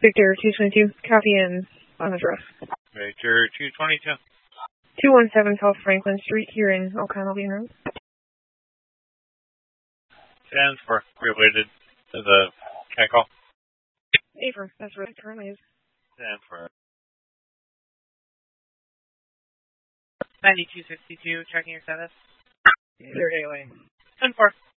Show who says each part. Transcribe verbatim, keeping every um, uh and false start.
Speaker 1: Victor two twenty-two, copy in on address.
Speaker 2: Victor two twenty-two.
Speaker 1: two one seven South Franklin Street here in O'Connell Bean Road.
Speaker 2: Stands for related to the cat call.
Speaker 1: Affirm, that's what it currently is.
Speaker 2: Stands for
Speaker 3: ninety-two sixty-two, checking your status.
Speaker 1: Third A lane.
Speaker 3: ten four.